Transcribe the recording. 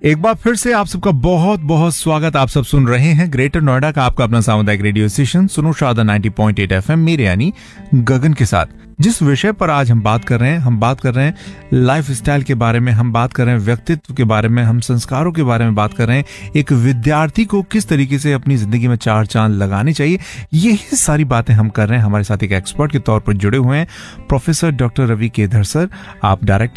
एक बार फिर से आप सबका बहुत बहुत स्वागत। आप सब सुन रहे हैं ग्रेटर नोएडा का आपका अपना सामुदायिक रेडियो स्टेशन सुनो शारदा 90.8 एफएम, मेरे यानी गगन के साथ। जिस विषय पर आज हम बात कर रहे हैं लाइफ स्टाइल के बारे में, हम बात कर रहे हैं व्यक्तित्व के बारे में, हम संस्कारों के बारे में बात कर रहे हैं। एक विद्यार्थी को किस तरीके से अपनी जिंदगी में चार चांद लगाने चाहिए, यही सारी बातें हम कर रहे हैं। हमारे साथ एक एक्सपर्ट के तौर पर जुड़े हुए हैं प्रोफेसर डॉक्टर रवि केधर सर। आप डायरेक्टर